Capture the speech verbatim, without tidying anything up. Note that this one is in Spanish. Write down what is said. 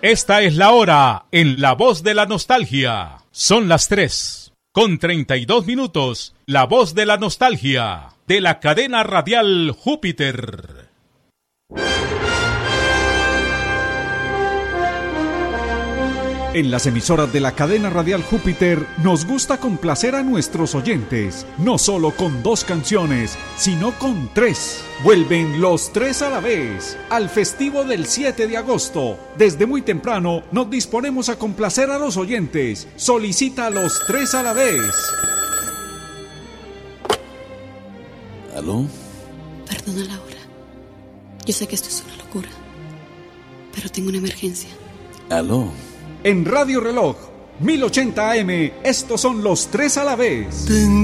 Esta es la hora en La Voz de la Nostalgia. Son las tres con treinta y dos minutos. La Voz de la Nostalgia de la cadena radial Júpiter. En las emisoras de la cadena radial Júpiter nos gusta complacer a nuestros oyentes, no solo con dos canciones, sino con tres. Vuelven los tres a la vez, al festivo del siete de agosto. Desde muy temprano nos disponemos a complacer a los oyentes. Solicita los tres a la vez. ¿Aló? Perdona, Laura. Yo sé que esto es una locura, pero tengo una emergencia. ¿Aló? En Radio Reloj, mil ochenta A M, estos son los tres a la vez.